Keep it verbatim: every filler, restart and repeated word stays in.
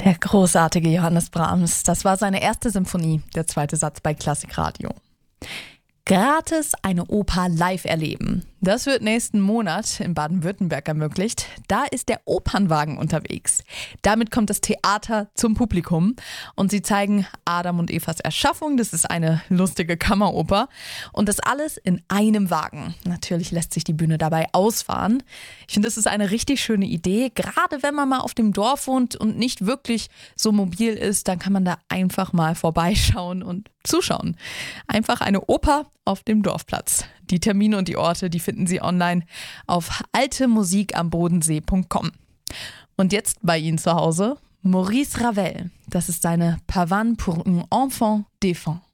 Der großartige Johannes Brahms, das war seine erste Symphonie, der zweite Satz bei Klassikradio. Gratis eine Oper live erleben. Das wird nächsten Monat in Baden-Württemberg ermöglicht. Da ist der Opernwagen unterwegs. Damit kommt das Theater zum Publikum und sie zeigen Adam und Evas Erschaffung. Das ist eine lustige Kammeroper und das alles in einem Wagen. Natürlich lässt sich die Bühne dabei ausfahren. Ich finde, das ist eine richtig schöne Idee. Gerade wenn man mal auf dem Dorf wohnt und nicht wirklich so mobil ist, dann kann man da einfach mal vorbeischauen und zuschauen. Einfach eine Oper auf dem Dorfplatz. Die Termine und die Orte, die finden Sie online auf alte musik am bodensee punkt com. Und jetzt bei Ihnen zu Hause Maurice Ravel. Das ist seine Pavane pour un enfant défunt.